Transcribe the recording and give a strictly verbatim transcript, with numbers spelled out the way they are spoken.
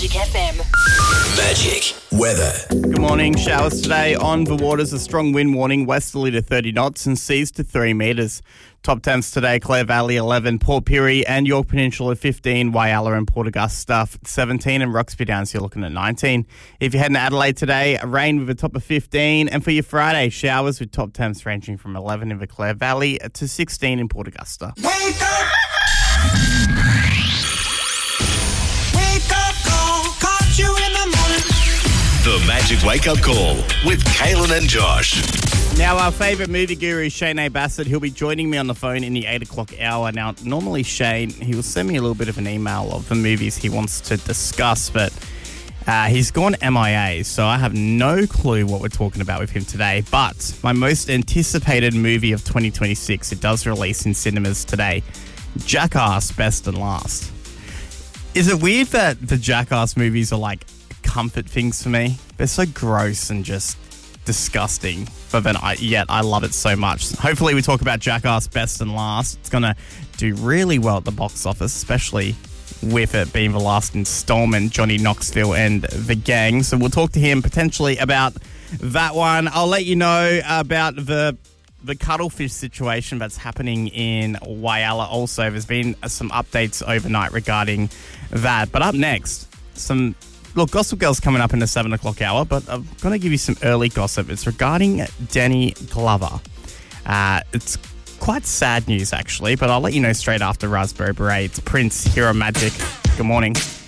Magic F M. Magic weather. Good morning. Showers today on the waters. A strong wind warning, westerly to thirty knots and seas to three metres. Top temps today, Clare Valley eleven, Port Pirie and York Peninsula fifteen, Whyalla and Port Augusta seventeen, and Roxby Downs you're looking at nineteen. If you're heading to Adelaide today, rain with a top of fifteen, and for your Friday, showers with top temps ranging from eleven in the Clare Valley to sixteen in Port Augusta. Wake up! Wake up, call, caught you in the morning. The Magic Wake Up Call with Kaylin and Josh. Now, our favourite movie guru, Shane A. Bassett, he'll be joining me on the phone in the eight o'clock hour. Now, normally Shane, he will send me a little bit of an email of the movies he wants to discuss, but uh, he's gone M I A, so I have no clue what we're talking about with him today. But my most anticipated movie of twenty twenty-six, it does release in cinemas today, Jackass Best and Last. Is it weird that the Jackass movies are like comfort things for me? They're so gross and just disgusting, but then I yet I love it so much. Hopefully we talk about Jackass Best and Last. It's going to do really well at the box office, especially with it being the last installment, Johnny Knoxville and the gang. So we'll talk to him potentially about that one. I'll let you know about the the cuttlefish situation that's happening in Whyalla also. There's been some updates overnight regarding that. But up next, some Look, Gossip Girl's coming up in the seven o'clock hour, but I'm going to give you some early gossip. It's regarding Danny Glover. Uh, it's quite sad news, actually, but I'll let you know straight after Raspberry Beret. It's Prince here on Magic. Good morning.